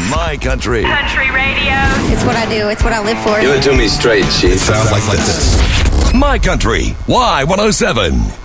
My Country. Country radio. It's what I do. It's what I live for. Give it to me straight, Chief. Sounds like this. My Country. Y107.